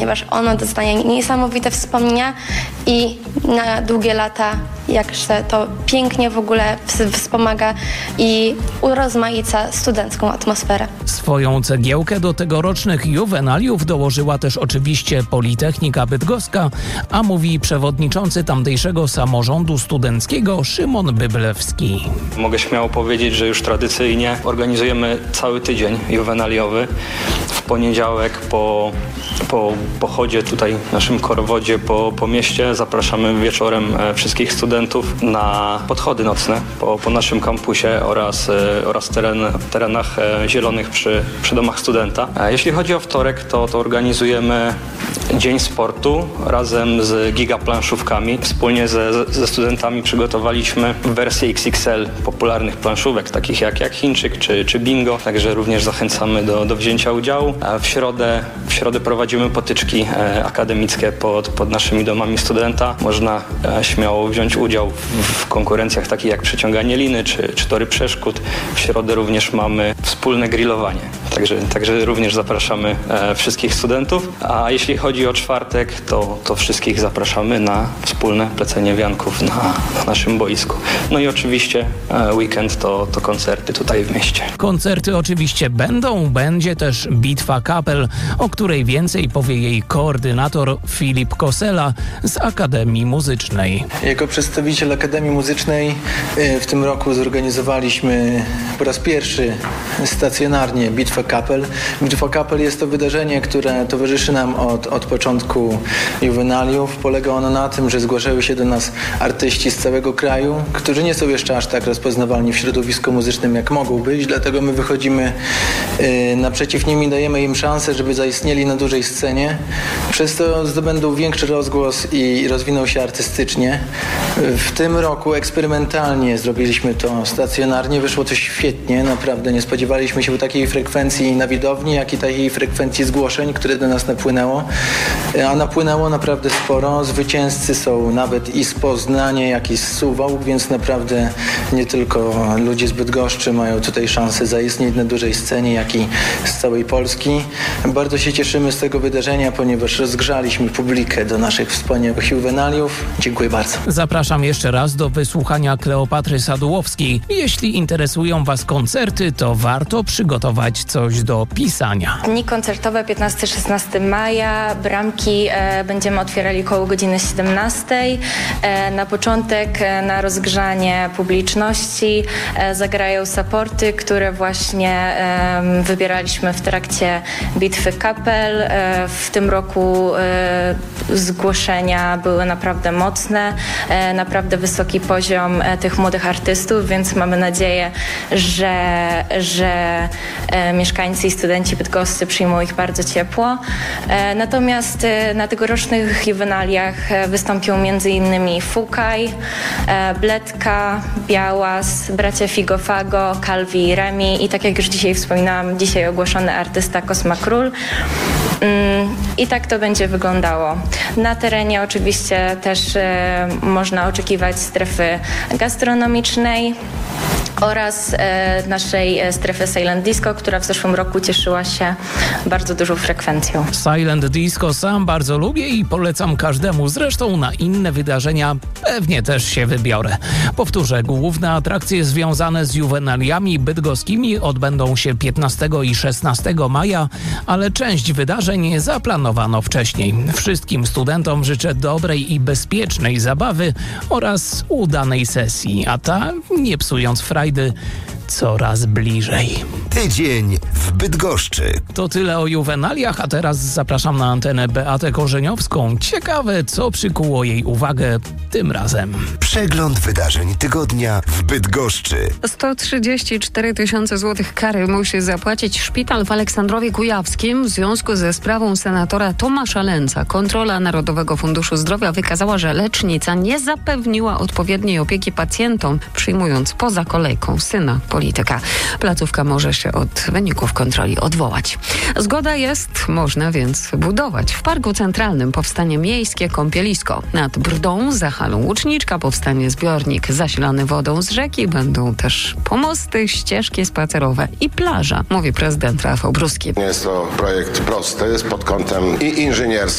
ponieważ ono dostaje niesamowite wspomnienia i na długie lata jakże to pięknie w ogóle wspomaga i urozmaica studencką atmosferę. Swoją cegiełkę do tegorocznych juwenaliów dołożyła też oczywiście Politechnika Bydgoska, a mówi przewodniczący tamtejszego samorządu studenckiego Szymon Byblewski. Mogę śmiało powiedzieć, że już tradycyjnie organizujemy cały tydzień juwenaliowy. W poniedziałek po pochodzie tutaj w naszym korowodzie po mieście zapraszamy wieczorem wszystkich studentów na podchody nocne po naszym kampusie oraz terenach zielonych przy domach studenta. Jeśli chodzi o wtorek, to organizujemy Dzień Sportu razem z gigaplanszówkami. Wspólnie ze studentami przygotowaliśmy wersję XXL popularnych planszówek, takich jak Chińczyk czy Bingo. Także również zachęcamy do wzięcia udziału. A w środę prowadzimy potyczki akademickie pod naszymi domami studenta. Można śmiało wziąć udział w konkurencjach takich jak przeciąganie liny czy tory przeszkód. W środę również mamy wspólne grillowanie. Także również zapraszamy wszystkich studentów. A jeśli chodzi o czwartek, to wszystkich zapraszamy na wspólne plecenie wianków na naszym boisku. No i oczywiście weekend to koncerty tutaj w mieście. Koncerty oczywiście będzie też Bitwa Kapel, o której więcej powie jej koordynator Filip Kosela z Akademii Muzycznej. Jako przedstawiciel Akademii Muzycznej w tym roku zorganizowaliśmy po raz pierwszy stacjonarnie Bitwę Kapel. Bitwa Kapel jest to wydarzenie, które towarzyszy nam od początku juwenaliów. Polega ono na tym, że zgłaszają się do nas artyści z całego kraju, którzy nie są jeszcze aż tak rozpoznawalni w środowisku muzycznym, jak mogą być, dlatego my wychodzimy naprzeciw nim i dajemy im szansę, żeby zaistnieli na dużej scenie. Przez to zdobędą większy rozgłos i rozwiną się artystycznie. W tym roku eksperymentalnie zrobiliśmy to stacjonarnie. Wyszło to świetnie, naprawdę nie spodziewaliśmy się takiej frekwencji na widowni, jak i takiej frekwencji zgłoszeń, które do nas napłynęło. A napłynęło naprawdę sporo. Zwycięzcy są nawet i z Poznania, jak i z Suwałk, więc naprawdę nie tylko ludzie z Bydgoszczy mają tutaj szansę zaistnieć na dużej scenie, jak i z całej Polski. Bardzo się cieszymy z tego wydarzenia, ponieważ rozgrzaliśmy publikę do naszych wspaniałych juwenaliów. Dziękuję bardzo. Zapraszam jeszcze raz do wysłuchania Kleopatry Sadułowskiej. Jeśli interesują Was koncerty, to warto przygotować coś do pisania. Dni koncertowe 15-16 maja. Bramki będziemy otwierali koło godziny 17. Na początek, na rozgrzanie publiczności zagrają supporty, które właśnie wybieraliśmy w trakcie Bitwy Kapel. W tym roku zgłoszenia były naprawdę mocne, naprawdę wysoki poziom tych młodych artystów, więc mamy nadzieję, że mieszkańcy i studenci bydgoscy przyjmą ich bardzo ciepło. Natomiast na tegorocznych juwenaliach wystąpią m.in. Fukaj, Bledka, Białas, bracia Figo-Fago, Calvi i Remi i tak jak już dzisiaj wspominałam, dzisiaj ogłoszony artysta Kosma Król. I tak to będzie wyglądało. Na terenie oczywiście też można oczekiwać strefy gastronomicznej oraz naszej strefy Silent Disco, która w zeszłym roku cieszyła się bardzo dużą frekwencją. Silent Disco sam bardzo lubię i polecam każdemu. Zresztą na inne wydarzenia pewnie też się wybiorę. Powtórzę, główne atrakcje związane z juwenaliami bydgoskimi odbędą się 15 i 16 maja, ale część wydarzeń zaplanowano wcześniej. Wszystkim studentom życzę dobrej i bezpiecznej zabawy oraz udanej sesji, a ta, nie psując frajdy, coraz bliżej. Tydzień w Bydgoszczy. To tyle o juwenaliach, a teraz zapraszam na antenę Beatę Korzeniowską. Ciekawe, co przykuło jej uwagę tym razem. Przegląd wydarzeń tygodnia w Bydgoszczy. 134 000 złotych kary musi zapłacić szpital w Aleksandrowie Kujawskim w związku ze sprawą senatora Tomasza Lęca. Kontrola Narodowego Funduszu Zdrowia wykazała, że lecznica nie zapewniła odpowiedniej opieki pacjentom, przyjmując poza kolejką syna polityka. Placówka może się od wyników uczestników kontroli odwołać. Zgoda jest, można więc budować. W Parku Centralnym powstanie miejskie kąpielisko. Nad Brdą, za halą Łuczniczka powstanie zbiornik zasilany wodą z rzeki. Będą też pomosty, ścieżki spacerowe i plaża, mówi prezydent Rafał Bruski. Jest to projekt prosty pod kątem i inżynierskim,